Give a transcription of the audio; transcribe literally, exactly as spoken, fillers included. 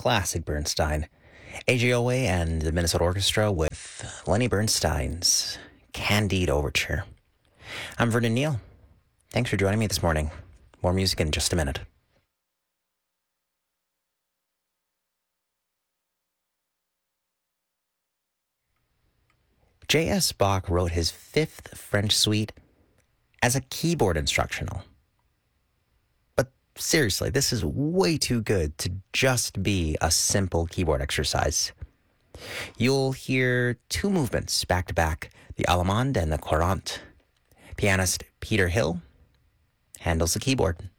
classic Bernstein. A J O A and the Minnesota Orchestra with Lenny Bernstein's Candide Overture. I'm Vernon Neal. Thanks for joining me this morning. More music in just a minute. J S. Bach wrote his fifth French suite as a keyboard instructional. But seriously, this is way too good to just be a simple keyboard exercise. You'll hear two movements back to back, the Allemande and the Courante. Pianist Peter Hill handles the keyboard.